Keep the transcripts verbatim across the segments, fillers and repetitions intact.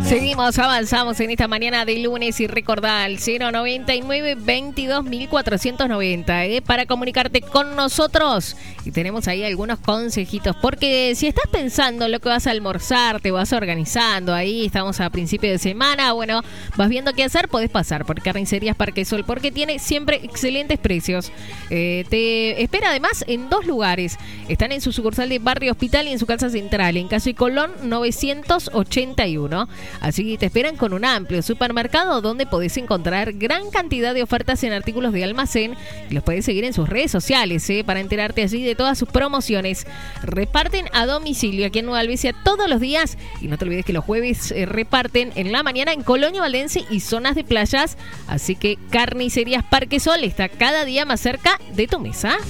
Seguimos, avanzamos en esta mañana de lunes y recordá al cero noventa y nueve, veintidós mil cuatrocientos noventa ¿eh? Para comunicarte con nosotros. Y tenemos ahí algunos consejitos, porque si estás pensando lo que vas a almorzar, te vas organizando, ahí estamos a principio de semana, bueno, vas viendo qué hacer, podés pasar por Carnicerías Parquesol, porque tiene siempre excelentes precios. Eh, te espera además en dos lugares. Están en su sucursal de Barrio Hospital y en su casa central, en calle Colón novecientos ochenta y uno. Así que te esperan con un amplio supermercado donde podés encontrar gran cantidad de ofertas en artículos de almacén. Y los podés seguir en sus redes sociales ¿eh? para enterarte allí de todas sus promociones. Reparten a domicilio aquí en Nueva Albesia todos los días. Y no te olvides que los jueves eh, reparten en la mañana en Colonia Valdense y zonas de playas. Así que Carnicerías Parquesol está cada día más cerca de tu mesa.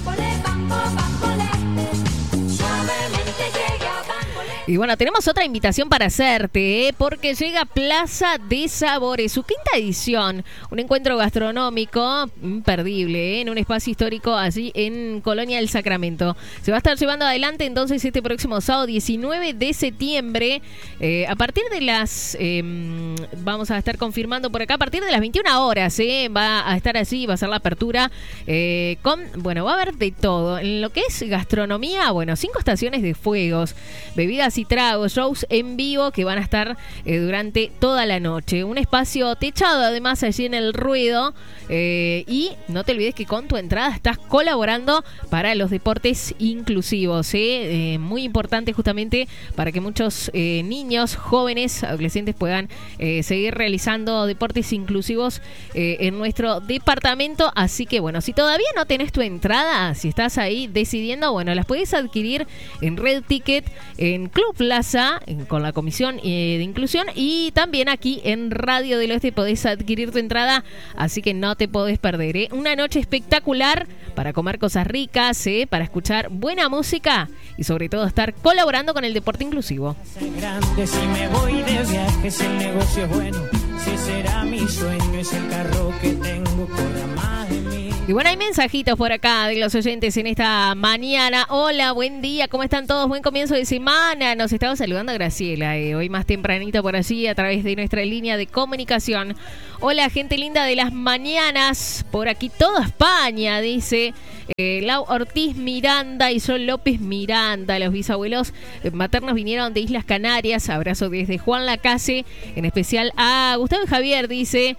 Y bueno, tenemos otra invitación para hacerte, ¿eh? porque llega Plaza de Sabores, su quinta edición, un encuentro gastronómico imperdible, ¿eh? en un espacio histórico allí en Colonia del Sacramento. Se va a estar llevando adelante entonces este próximo sábado diecinueve de septiembre, eh, a partir de las, eh, vamos a estar confirmando por acá, a partir de las veintiuna horas, ¿eh? va a estar allí, va a ser la apertura, eh, con, bueno, va a haber de todo. En lo que es gastronomía, bueno, cinco estaciones de fuegos, bebidas y tragos, shows en vivo que van a estar eh, durante toda la noche. Un espacio techado además allí en el Ruedo, eh, y no te olvides que con tu entrada estás colaborando para los deportes inclusivos, ¿eh? Eh, muy importante justamente para que muchos eh, niños, jóvenes, adolescentes puedan eh, seguir realizando deportes inclusivos eh, en nuestro departamento. Así que bueno, si todavía no tenés tu entrada, si estás ahí decidiendo, bueno, las puedes adquirir en Red Ticket, en Club Plaza, en, con la Comisión eh, de Inclusión, y también aquí en Radio del Oeste podés adquirir tu entrada, así que no te podés perder, ¿eh? Una noche espectacular para comer cosas ricas, ¿eh? para escuchar buena música y sobre todo estar colaborando con el deporte inclusivo. Grande, si me voy de viaje, si el negocio es bueno, si será mi sueño, es el carro que tengo por más de mí. Y bueno, hay mensajitos por acá de los oyentes en esta mañana. Hola, buen día, ¿cómo están todos? Buen comienzo de semana. Nos estaba saludando Graciela, eh, hoy más tempranito por allí a través de nuestra línea de comunicación. Hola, gente linda de las mañanas, por aquí toda España, dice eh, Lau Ortiz Miranda y Sol López Miranda. Los bisabuelos eh, maternos vinieron de Islas Canarias. Abrazo desde Juan Lacase, en especial a Gustavo y Javier, dice,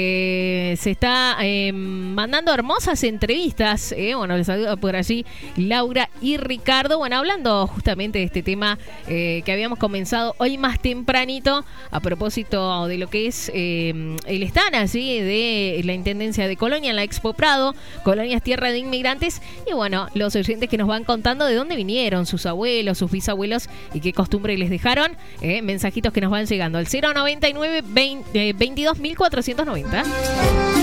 eh, se está eh, mandando hermosas entrevistas, eh, bueno, les saludo por allí Laura y Ricardo, bueno, hablando justamente de este tema eh, que habíamos comenzado hoy más tempranito, a propósito de lo que es eh, el stand allí de la Intendencia de Colonia en la Expo Prado, Colonias Tierra de Inmigrantes, y bueno, los oyentes que nos van contando de dónde vinieron sus abuelos, sus bisabuelos y qué costumbre les dejaron, eh, mensajitos que nos van llegando al cero noventa y nueve, veintidós mil cuatrocientos noventa.